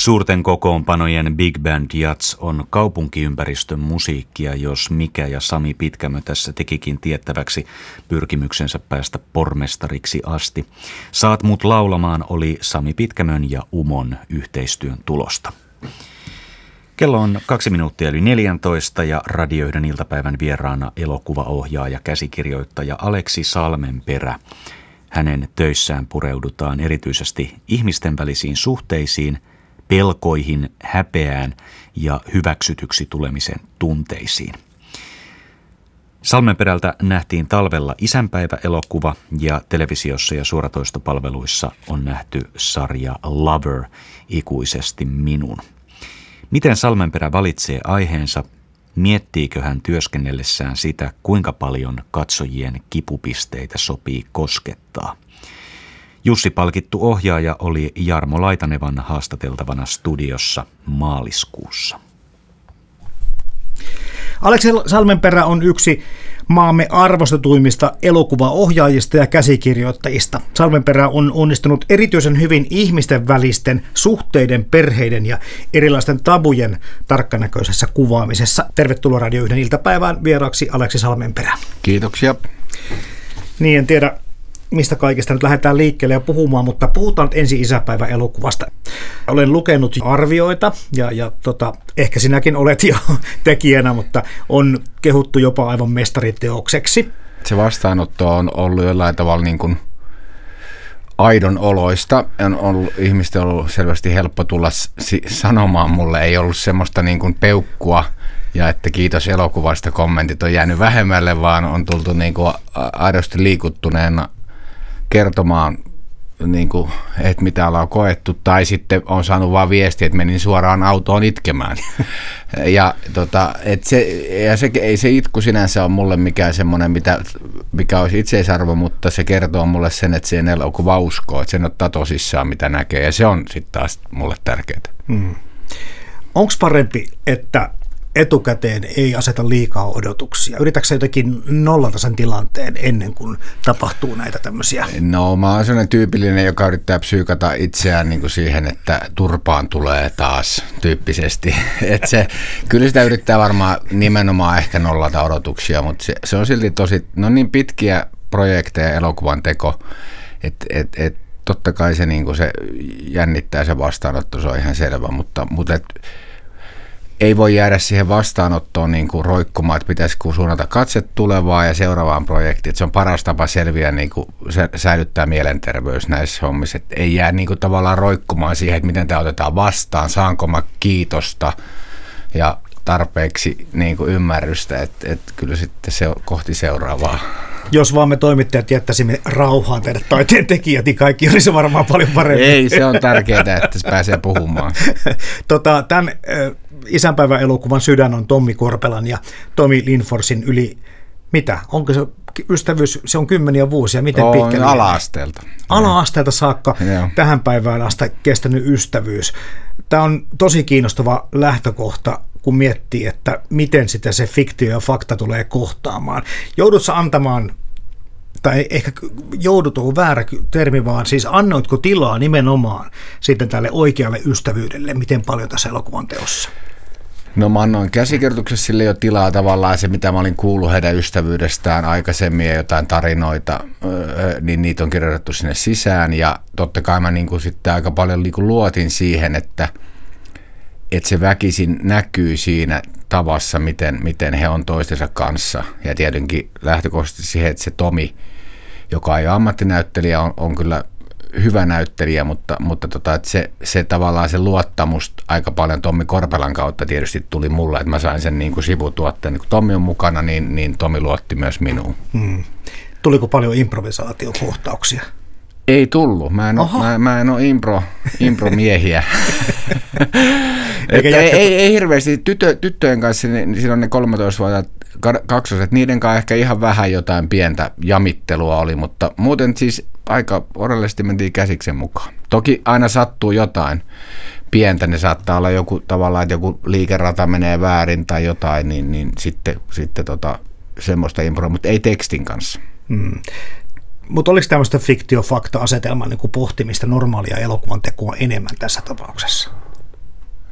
Suurten kokoonpanojen Big Band Jazz on kaupunkiympäristön musiikkia, jos mikä, ja Sami Pitkämö tässä tekikin tiettäväksi pyrkimyksensä päästä pormestariksi asti. Saat mut laulamaan oli Sami Pitkämön ja Umon yhteistyön tulosta. Kello on 14:02 ja Radio 1 iltapäivän vieraana elokuvaohjaaja, käsikirjoittaja Aleksi Salmenperä. Hänen töissään pureudutaan erityisesti ihmisten välisiin suhteisiin, pelkoihin, häpeään ja hyväksytyksi tulemisen tunteisiin. Salmenperältä nähtiin talvella Isänpäivä-elokuva ja televisiossa ja suoratoistopalveluissa on nähty sarja Lover, ikuisesti minun. Miten Salmenperä valitsee aiheensa? Miettiikö hän työskennellessään sitä, kuinka paljon katsojien kipupisteitä sopii koskettaa? Jussi-palkittu ohjaaja oli Jarmo Laitanevan haastateltavana studiossa maaliskuussa. Aleksi Salmenperä on yksi maamme arvostetuimmista elokuvaohjaajista ja käsikirjoittajista. Salmenperä on onnistunut erityisen hyvin ihmisten välisten suhteiden, perheiden ja erilaisten tabujen tarkkanäköisessä kuvaamisessa. Tervetuloa Radio 1 iltapäivään vieraaksi Aleksi Salmenperä. Kiitoksia. Niin, en tiedä mistä kaikesta nyt lähdetään liikkeelle ja puhumaan, mutta puhutaan nyt ensin Isänpäivä-elokuvasta. Olen lukenut arvioita ja ehkä sinäkin olet jo tekijänä, mutta on kehuttu jopa aivan mestariteokseksi. Se vastaanotto on ollut jollain tavalla niin kuin aidon oloista. Ihmisten on ollut selvästi helppo tulla sanomaan mulle. Ei ollut semmoista niin kuin peukkua ja että kiitos elokuvasta, kommentit on jäänyt vähemmälle, vaan on tultu niin kuin aidosti liikuttuneena kertomaan, niin kuin, että mitä ollaan koettu, tai sitten on saanut vaan viestiä, että menin suoraan autoon itkemään. Ei se itku sinänsä ole mulle mikään semmoinen, mikä olisi itseisarvo, mutta se kertoo mulle sen, että sen elokuva uskoo, että sen ottaa tosissaan, mitä näkee, ja se on sitten taas mulle tärkeää. Onko parempi, että etukäteen ei aseta liikaa odotuksia? Yritätkö sä jotenkin nollata sen tilanteen ennen kuin tapahtuu näitä tämmöisiä? No, mä oon sellainen tyypillinen, joka yrittää psyykata itseään niin kuin siihen, että turpaan tulee taas tyyppisesti. Kyllä sitä yrittää varmaan nimenomaan ehkä nollata odotuksia, mutta se on silti tosi, niin pitkiä projekteja elokuvan teko, että totta kai se, niin kuin se jännittää se vastaanotto, se on ihan selvä, mutta ei voi jäädä siihen vastaanottoon niin kuin roikkumaan, että pitäisi suunnata katse tulevaan ja seuraavaan projektiin. Se on paras tapa selviä, niin kuin säilyttää mielenterveys näissä hommissa. Että ei jää niin kuin tavallaan roikkumaan siihen, että miten tämä otetaan vastaan, saanko mä kiitosta ja tarpeeksi niin kuin ymmärrystä, että kyllä sitten se on kohti seuraavaa. Jos vaan me toimittajat jättäisimme rauhaan teidät taiteen tekijät, niin kaikki olisi varmaan paljon paremmin. Ei, se on tärkeää, että se pääsee puhumaan. Tämän Isänpäivä-elokuvan sydän on Tommi Korpelan ja Tomi Lindforsin yli, mitä? Onko se ystävyys, se on kymmeniä vuosia, miten pitkä? Ala-asteelta. Ala-asteelta saakka tähän päivään asti kestänyt ystävyys. Tämä on tosi kiinnostava lähtökohta, kun miettii, että miten sitä se fiktio ja fakta tulee kohtaamaan. Joudutko antamaan, tai ehkä joudut on väärä termi, vaan siis annoitko tilaa nimenomaan sitten tälle oikealle ystävyydelle, miten paljon tässä elokuvan teossa? No mä annoin käsikirjoituksessa sille jo tilaa tavallaan se, mitä mä olin kuullut heidän ystävyydestään aikaisemmin ja jotain tarinoita, niin niitä on kirjoitettu sinne sisään ja totta kai mä niin kuin sitten aika paljon niin kuin luotin siihen, että se väkisin näkyy siinä tavassa, miten he on toistensa kanssa. Ja tietenkin lähtökohtaisesti siihen, että se Tomi, joka ei ole ammattinäyttelijä, on kyllä hyvä näyttelijä, mutta että se tavallaan se luottamus aika paljon Tommi Korpelan kautta tietysti tuli mulle, että mä sain sen niin kuin sivutuotteen. Kun Tommi on mukana, niin Tomi luotti myös minuun. Tuliko paljon improvisaatiokohtauksia? Ei tullut. Mä en ole impro-miehiä. ei hirveästi. Tyttöjen kanssa, niin siinä on ne 13-vuotiaat kaksoset. Niiden kanssa ehkä ihan vähän jotain pientä jamittelua oli, mutta muuten siis aika orellisesti mentiin käsiksen mukaan. Toki aina sattuu jotain pientä. Ne saattaa olla joku tavallaan, että joku liikerata menee väärin tai jotain, niin sitten semmoista improa, mutta ei tekstin kanssa. Mutta oliko tämmöistä fiktio-fakta-asetelman niin kuin pohtimista normaalia elokuvan tekoa enemmän tässä tapauksessa?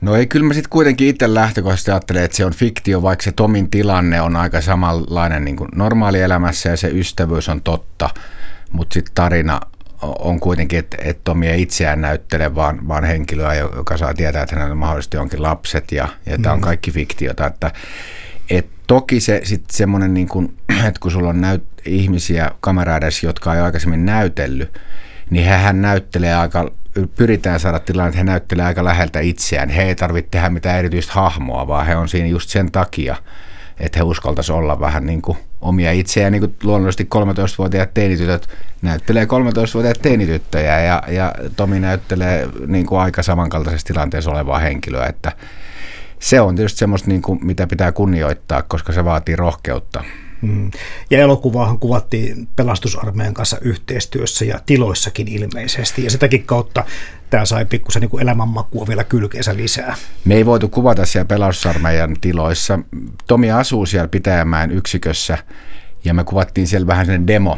No ei, kyllä mä sitten kuitenkin itse lähtökohtaisesti ajattelen, että se on fiktio, vaikka se Tomin tilanne on aika samanlainen niin kuin normaalielämässä ja se ystävyys on totta, mutta sitten tarina on kuitenkin, että Tomi ei itseään näyttele, vaan henkilöä, joka saa tietää, että hänellä on mahdollisesti jonkin lapset ja tämä on kaikki fiktiota. Että toki se sitten semmoinen, niin kuin, että kun sulla on ihmisiä kamera edessä, jotka ei aikaisemmin näytellyt, niin hän näyttelee pyritään saada tilanne, että he näyttelee aika läheltä itseään. He ei tarvitse tehdä mitään erityistä hahmoa, vaan he on siinä just sen takia, että he uskaltaisiin olla vähän niin kuin omia itseään, niin kuin luonnollisesti 13-vuotiaat teinitytöt näyttelee 13-vuotiaat teinityttöjä ja Tomi näyttelee niin kuin aika samankaltaisessa tilanteessa olevaa henkilöä, että se on tietysti semmoista, niin kuin, mitä pitää kunnioittaa, koska se vaatii rohkeutta. Ja elokuvaahan kuvattiin pelastusarmeijan kanssa yhteistyössä ja tiloissakin ilmeisesti, ja sitäkin kautta tämä sai pikkusen niin kuin elämänmakua vielä kylkeensä lisää. Me ei voitu kuvata siellä pelastusarmeijan tiloissa. Tomi asuu siellä Pitäjänmäen yksikössä, ja me kuvattiin siellä vähän sen demo,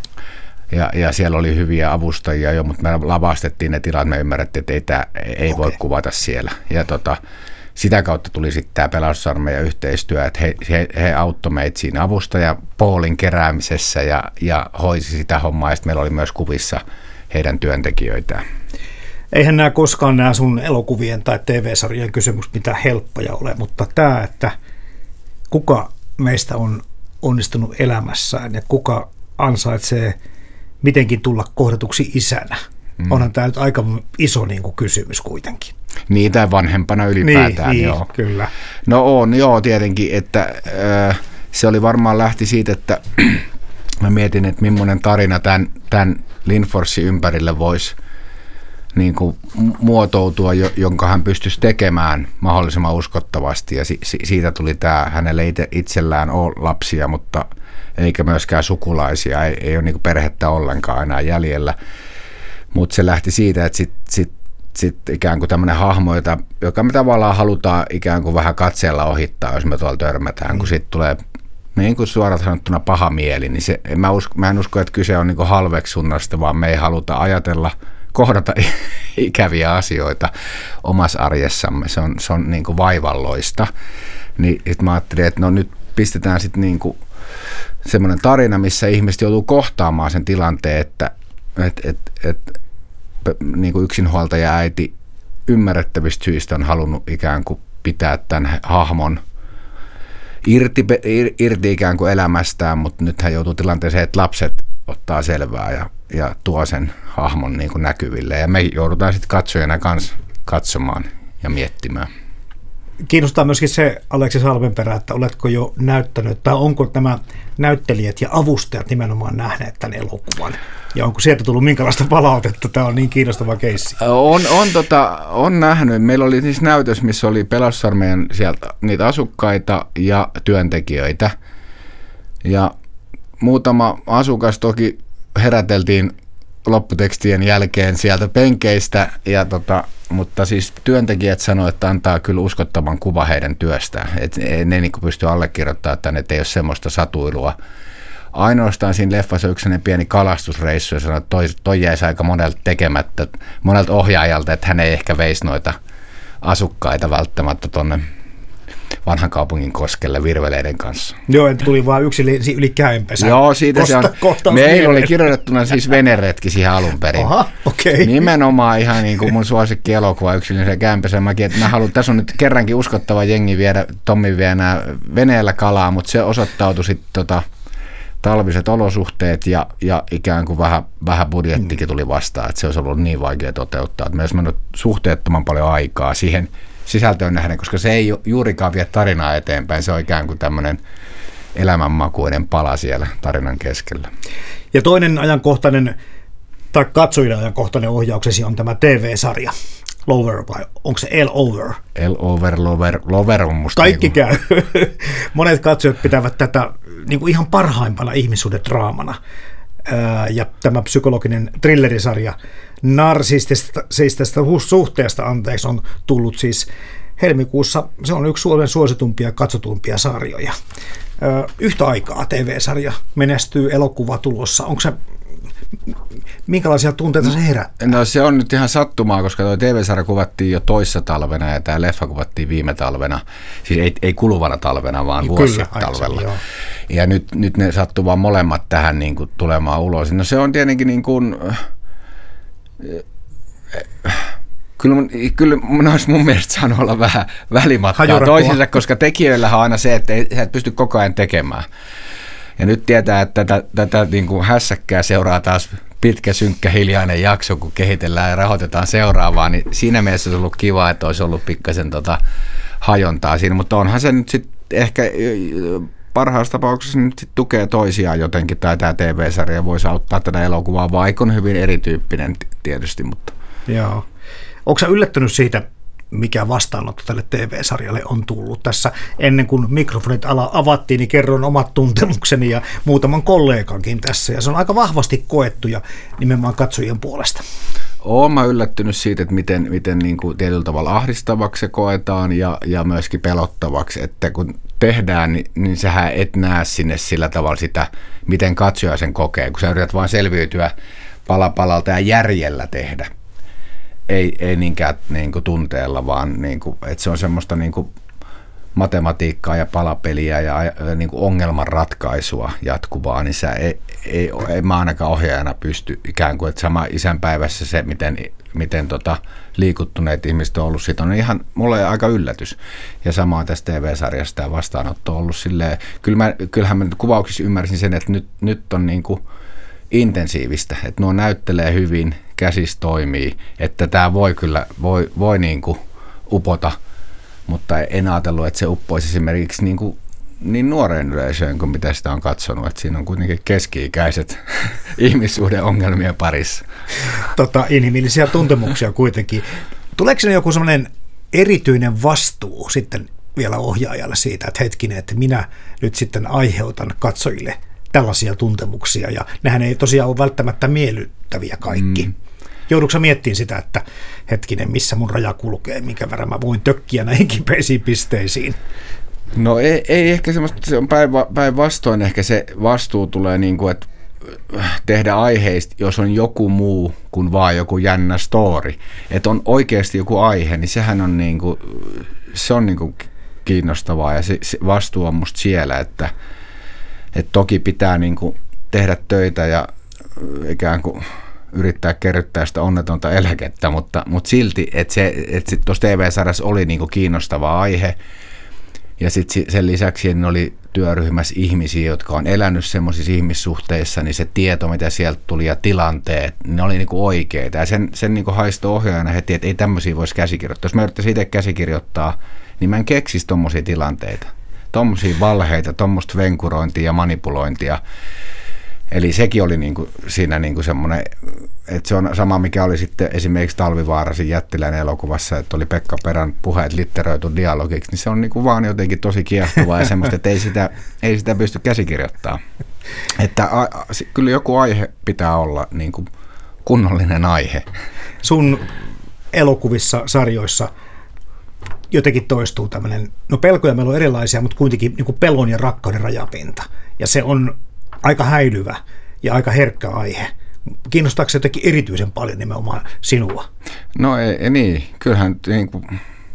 ja siellä oli hyviä avustajia jo, mutta me lavastettiin ne tilat, me ymmärrettiin, että ei voi kuvata siellä. Ja sitä kautta tuli sitten tämä pelastusarmeijan yhteistyö, että he auttoi meitä siinä avustajapoolin keräämisessä ja hoisi sitä hommaa, ja sitten meillä oli myös kuvissa heidän työntekijöitään. Eihän nämä koskaan nämä sun elokuvien tai TV-sarjojen kysymys mitään helppoja ole, mutta tämä, että kuka meistä on onnistunut elämässään ja kuka ansaitsee mitenkin tulla kohdatuksi isänä, onhan tämä nyt aika iso niin kuin kysymys kuitenkin. Niin, tai vanhempana ylipäätään, niin, joo. Kyllä. No on, joo, tietenkin, että se oli varmaan lähti siitä, että mä mietin, että millainen tarina tämän Lindforsin ympärille voisi niin kuin muotoutua, jonka hän pystyisi tekemään mahdollisimman uskottavasti, ja siitä tuli tämä, hänelle itsellään ole lapsia, mutta eikä myöskään sukulaisia, ei ole niin kuin perhettä ollenkaan enää jäljellä, mutta se lähti siitä, että sitten ikään kuin tämmöinen hahmo, joka me tavallaan halutaan ikään kuin vähän katseella ohittaa, jos me tuolla törmätään, kun sitten tulee niin kuin suoraan sanottuna paha mieli, niin mä en usko, että kyse on niin kuin halveksunnasta, vaan me ei haluta ajatella, kohdata ikäviä asioita omassa arjessamme. Se on niin kuin vaivalloista. Niin mä ajattelin, että no nyt pistetään sitten niin kuin semmoinen tarina, missä ihmiset joutuu kohtaamaan sen tilanteen, että niin kuin yksinhuoltaja äiti ymmärrettävistä syistä on halunnut ikään kuin pitää tämän hahmon irti ikään kuin elämästään, mutta nyt hän joutuu tilanteeseen, että lapset ottaa selvää ja tuo sen hahmon niin kuin näkyville. Ja me joudutaan sitten katsojana kanssa katsomaan ja miettimään. Kiinnostaa myöskin se, Aleksi Salmenperä, että oletko jo näyttänyt, tai onko nämä näyttelijät ja avustajat nimenomaan nähneet tämän elokuvan? Ja onko sieltä tullut minkälaista palautetta? Tämä on niin kiinnostava keissi. On nähnyt. Meillä oli siis näytös, missä oli pelastusarmeijan sieltä niitä asukkaita ja työntekijöitä. Ja muutama asukas toki heräteltiin lopputekstien jälkeen sieltä penkeistä, mutta siis työntekijät sanoivat, että antaa kyllä uskottavan kuva heidän työstään. Et ne niin pysty allekirjoittamaan tänne, että ei ole semmoista satuilua. Ainoastaan siinä leffassa on yksi pieni kalastusreissu, ja sanoi, että toi jäisi aika monelta tekemättä, monelta ohjaajalta, että hän ei ehkä veisi noita asukkaita välttämättä tuonne vanhan kaupungin koskelle virveleiden kanssa. Joo, että tuli vaan yksi yli käynpesä. Joo, siitä se on. Meillä oli kirjoitettuna siis veneretki siihen alun perin. Aha, okei. Nimenomaan ihan niin kuin mun suosikki elokuva yksilöllisen käynpesän. Mä haluan, tässä on nyt kerrankin uskottava jengi viedä, Tommi vie nämä veneellä kalaa, mutta se osoittautui sitten talviset olosuhteet ja ikään kuin vähän budjettikin tuli vastaan, että se olisi ollut niin vaikea toteuttaa. Että me olisi mennyt suhteettoman paljon aikaa siihen sisältöön nähden, koska se ei juurikaan vie tarinaa eteenpäin. Se on ikään kuin tämmöinen elämänmakuinen pala siellä tarinan keskellä. Ja toinen ajankohtainen, tai katsojille ajankohtainen ohjauksesi on tämä TV-sarja. Lover, vai onko se L-Over? Lover on musta. Kaikki niin käy. Monet katsojat pitävät tätä niin kuin ihan parhaimpana ihmissuhdedraamana. Ja tämä psykologinen thrillerisarja narsistisesta suhteesta on tullut siis helmikuussa. Se on yksi Suomen suositumpia katsotumpia sarjoja. Yhtä aikaa TV-sarja menestyy, elokuva tulossa. Minkälaisia tunteita se herättää? No se on nyt ihan sattumaa, koska tuo TV-sarja kuvattiin jo toissa talvena ja tämä leffa kuvattiin viime talvena. Siis ei kuluvana talvena, vaan vuositalvella. Ja nyt ne sattuu vaan molemmat tähän niin kuin tulemaan ulos. No se on tietenkin niin kuin, kyllä olisi mun mielestä saanut olla vähän välimatkaa toisinsa, koska tekijöillähän on aina se, että sä et pysty koko ajan tekemään. Ja nyt tietää, että tätä niin kuin hässäkkää seuraa taas pitkä, synkkä, hiljainen jakso, kun kehitellään ja rahoitetaan seuraavaa, niin siinä mielessä olisi ollut kiva, että olisi ollut pikkasen hajontaa siinä, mutta onhan se nyt sitten ehkä parhaassa tapauksessa nyt sit tukee toisiaan jotenkin, tai tämä TV-sarja voisi auttaa tätä elokuvaa, vaikka on hyvin erityyppinen tietysti. Mutta. Joo. Onko sä yllättynyt siitä, mikä vastaanotto tälle TV-sarjalle on tullut? Tässä ennen kuin mikrofonit avattiin, niin kerron omat tuntemukseni ja muutaman kollegankin tässä. Ja se on aika vahvasti koettu ja nimenomaan katsojien puolesta. Olen mä yllättynyt siitä, että miten niin kuin tietyllä tavalla ahdistavaksi se koetaan ja myöskin pelottavaksi. Että kun tehdään, niin sähän et näe sinne sillä tavalla sitä, miten katsoja sen kokee. Kun sä yrität vaan selviytyä pala palalta ja järjellä tehdä. Ei niinkään niin kuin tunteella, vaan niin kuin, että se on semmoista niin kuin matematiikkaa ja palapeliä ja niin kuin ongelmanratkaisua jatkuvaa, niin sä ei mä ainakaan ohjaajana pysty ikään kuin, että sama isänpäivässä se, miten liikuttuneet ihmiset on ollut, siitä on ihan mulle aika yllätys. Ja samaa tästä TV-sarjasta ja vastaanotto on ollut silleen, kyllähän mä nyt kuvauksissa ymmärsin sen, että nyt on niin kuin intensiivistä, että nuo näyttelee hyvin, käsis toimii, että tämä voi niin kuin upota, mutta en ajatellut, että se uppoisi esimerkiksi niin nuoreen yleisöön kuin mitä sitä on katsonut, että siinä on kuitenkin keski-ikäiset ihmissuhdeongelmien parissa. Inhimillisiä tuntemuksia kuitenkin. Tuleeko sinne joku sellainen erityinen vastuu sitten vielä ohjaajalle siitä, että hetkinen, että minä nyt sitten aiheutan katsojille tällaisia tuntemuksia, ja nehän ei tosiaan ole välttämättä miellyttäviä kaikki. Joudutko sä miettimään sitä, että hetkinen, missä mun raja kulkee, minkä verran mä voin tökkiä näihin kipeisiin pisteisiin? No ei ehkä semmoista, se on päinvastoin ehkä se vastuu tulee niin kuin, että tehdä aiheista, jos on joku muu kuin vaan joku jännä story. Että on oikeasti joku aihe, niin sehän on niin kuin, se on niin kuin kiinnostavaa ja se vastuu on musta siellä, että toki pitää niin kuin tehdä töitä ja ikään kuin yrittää kerryttää sitä onnetonta eläkettä, mutta silti, että tuossa TV-sarjassa oli niin kuin kiinnostava aihe ja sitten sen lisäksi ne oli työryhmässä ihmisiä, jotka on elänyt semmoisissa ihmissuhteissa, niin se tieto, mitä sieltä tuli ja tilanteet, ne oli niin kuin oikeita ja sen niin kuin haistoi ohjaajana heti, että ei tämmöisiä voisi käsikirjoittaa. Jos mä yrittäisin itse käsikirjoittaa, niin mä en keksisi tommosia tilanteita. Tuommoisia valheita, tuommoista venkurointia ja manipulointia. Eli sekin oli niinku siinä niinku semmoinen, että se on sama mikä oli sitten esimerkiksi Talvivaarasin Jättiläinen elokuvassa, että oli Pekka Perän puheet litteröitu dialogiksi, niin se on niinku vaan jotenkin tosi kiehtovaa ja semmoista, että ei sitä pysty käsikirjoittamaan. Että kyllä joku aihe pitää olla niinku kunnollinen aihe. Sun elokuvissa, sarjoissa jotenkin toistuu tämmöinen, no pelkoja meillä on erilaisia, mutta kuitenkin niin kuin pelon ja rakkauden rajapinta. Ja se on aika häilyvä ja aika herkkä aihe. Kiinnostaako se jotenkin erityisen paljon nimenomaan sinua? No ei niin. Kyllähän niin kuin,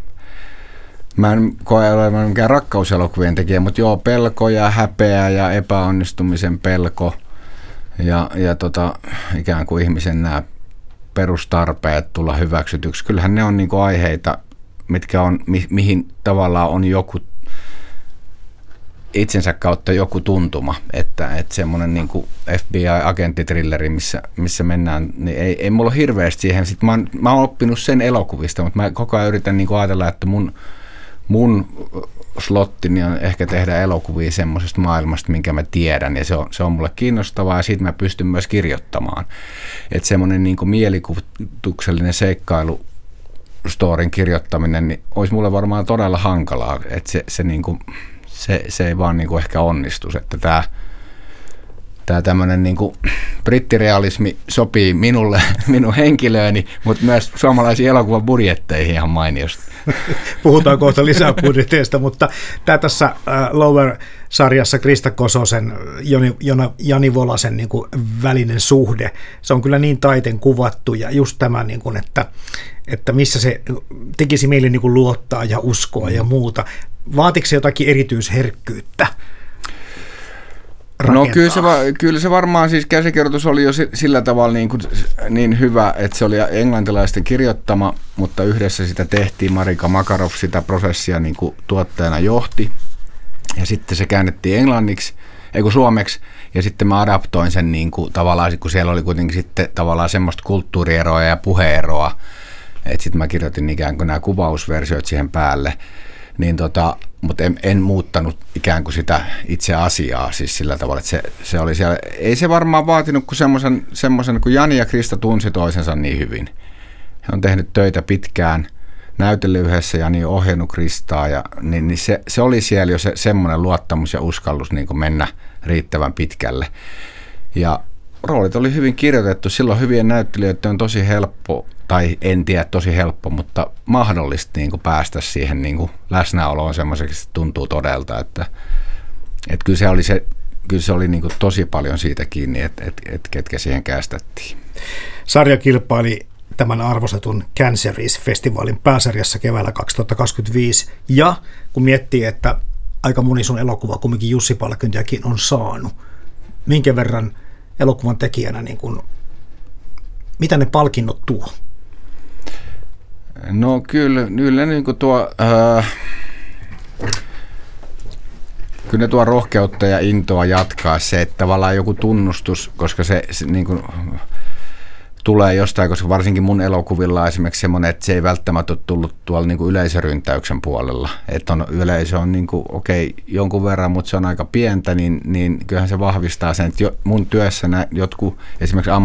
mä en koe olevan mikään rakkauselokuvien tekijä, mutta joo, pelko ja häpeä ja epäonnistumisen pelko ja ikään kuin ihmisen nämä perustarpeet tulla hyväksytyksi. Kyllähän ne on niin kuin aiheita, mitkä on, mihin tavallaan on joku itsensä kautta joku tuntuma, että semmoinen niin kuin FBI-agenttitrilleri, missä mennään, niin ei mulla ole hirveästi siihen. Sitten mä oon oppinut sen elokuvista, mutta mä koko ajan yritän niin kuin ajatella, että mun slottini on ehkä tehdä elokuvia semmoisesta maailmasta, minkä mä tiedän, ja se on mulle kiinnostavaa, ja siitä mä pystyn myös kirjoittamaan. Että semmoinen niin kuin mielikuvituksellinen seikkailu storin kirjoittaminen, niin olisi mulle varmaan todella hankalaa, että se ei vaan niin kuin ehkä onnistu, että tämä tämmöinen niin kuin brittirealismi sopii minulle, minun henkilööni, mutta myös suomalaisiin elokuvan budjetteihin ihan mainiosti. Puhutaan kohta lisää budjeteista, mutta tämä tässä Lower-sarjassa Krista Kososen, Jani Volasen niin kuin välinen suhde, se on kyllä niin taiten kuvattu ja just tämä, niin kuin, että missä se tekisi meille niin kuin luottaa ja uskoa ja muuta. Vaatiko se jotakin erityisherkkyyttä? No kyllä se varmaan, siis käsikirjoitus oli jo sillä tavalla niin hyvä, että se oli englantilaisten kirjoittama, mutta yhdessä sitä tehtiin. Marika Makarov sitä prosessia niin kuin tuottajana johti ja sitten se käännettiin suomeksi ja sitten mä adaptoin sen niin kuin, tavallaan, kun siellä oli kuitenkin sitten tavallaan semmoista kulttuurieroa ja puheeroa, että sitten mä kirjoitin ikään kuin nämä kuvausversiot siihen päälle. Niin mutta en muuttanut ikään kuin sitä itse asiaa siis sillä tavalla, että se oli siellä. Ei se varmaan vaatinut kuin semmoisen, kun Jani ja Krista tunsi toisensa niin hyvin. He on tehnyt töitä pitkään, näytellyt yhdessä, Jani on ohjannut Kristaa, ja, niin se oli siellä jo semmoinen luottamus ja uskallus niin kuin mennä riittävän pitkälle. Ja roolit oli hyvin kirjoitettu, silloin hyvien näyttelijöiden on tosi helppo, tai en tiedä tosi helppo, mutta mahdollista niin kuin päästä siihen niin kuin läsnäoloon semmoiseksi, että tuntuu todelta, että kyllä se oli niin kuin tosi paljon siitä kiinni, että ketkä siihen kästettiin. Sarja kilpaili tämän arvostetun Canceries-festivaalin pääsarjassa keväällä 2025, ja kun miettii, että aika moni sun elokuva kumminkin Jussi-palkintojakin on saanut, minkä verran elokuvan tekijänä, niin kuin, mitä ne palkinnot tuo? No kyllä niin kuin kyllä ne tuo rohkeutta ja intoa jatkaa se, että tavallaan joku tunnustus, koska se niin kuin tulee jostain, koska varsinkin mun elokuvilla on esimerkiksi semmoinen, että se ei välttämättä ole tullut tuolla niin kuin yleisöryntäyksen puolella. Että yleisö on niin kuin, okei, jonkun verran, mutta se on aika pientä, niin kyllähän se vahvistaa sen, että mun työssä jotkut esimerkiksi